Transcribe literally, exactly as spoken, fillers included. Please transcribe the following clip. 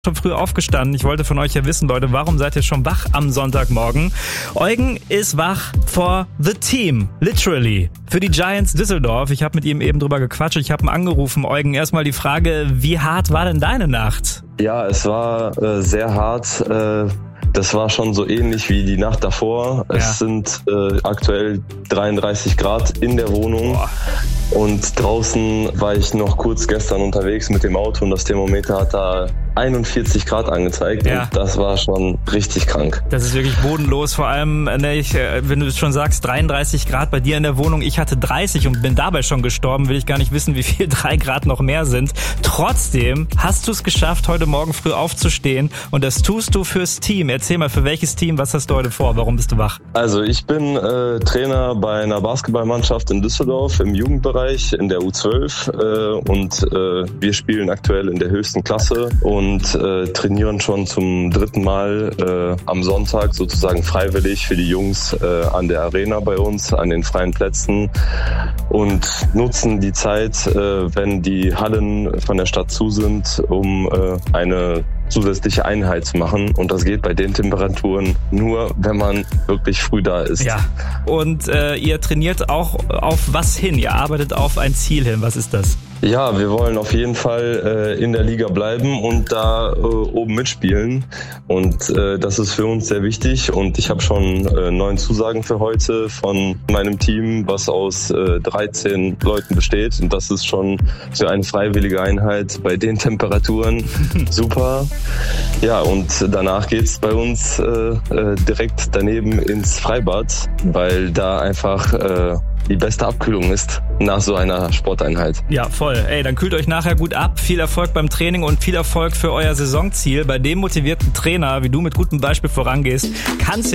Schon früh aufgestanden. Ich wollte von euch ja wissen, Leute, warum seid ihr schon wach am Sonntagmorgen? Eugen ist wach for the team, literally, für die Giants Düsseldorf. Ich habe mit ihm eben drüber gequatscht, ich habe ihn angerufen. Eugen, erstmal die Frage, wie hart war denn deine Nacht? Ja, es war äh, sehr hart. Äh, das war schon so ähnlich wie die Nacht davor. Ja. Es sind äh, aktuell dreiunddreißig Grad in der Wohnung. Boah. Und draußen war ich noch kurz gestern unterwegs mit dem Auto und das Thermometer hat da einundvierzig Grad angezeigt. Ja. Und das war schon richtig krank. Das ist wirklich bodenlos. Vor allem, ne, ich, wenn du schon sagst, dreiunddreißig Grad bei dir in der Wohnung. Ich hatte dreißig und bin dabei schon gestorben. Will ich gar nicht wissen, wie viel drei Grad noch mehr sind. Trotzdem hast du es geschafft, heute Morgen früh aufzustehen. Und das tust du fürs Team. Erzähl mal, für welches Team? Was hast du heute vor? Warum bist du wach? Also ich bin äh, Trainer bei einer Basketballmannschaft in Düsseldorf im Jugendbereich. In der U zwölf äh, und äh, wir spielen aktuell in der höchsten Klasse und äh, trainieren schon zum dritten Mal äh, am Sonntag sozusagen freiwillig für die Jungs äh, an der Arena bei uns, an den freien Plätzen und nutzen die Zeit, äh, wenn die Hallen von der Stadt zu sind, um äh, eine zusätzliche Einheit zu machen. Und das geht bei den Temperaturen nur, wenn man wirklich früh da ist. Ja. Und äh, ihr trainiert auch auf was hin? Ihr arbeitet auf ein Ziel hin. Was ist das? Ja, wir wollen auf jeden Fall äh, in der Liga bleiben und da äh, oben mitspielen. Und äh, das ist für uns sehr wichtig. Und ich habe schon äh, neun Zusagen für heute von meinem Team, was aus äh, dreizehn Leuten besteht. Und das ist schon für eine freiwillige Einheit bei den Temperaturen super. Ja, und danach geht's bei uns äh, äh, direkt daneben ins Freibad, weil da einfach äh, die beste Abkühlung ist nach so einer Sporteinheit. Ja, voll. Ey, dann kühlt euch nachher gut ab. Viel Erfolg beim Training und viel Erfolg für euer Saisonziel. Bei dem motivierten Trainer, wie du mit gutem Beispiel vorangehst, kann's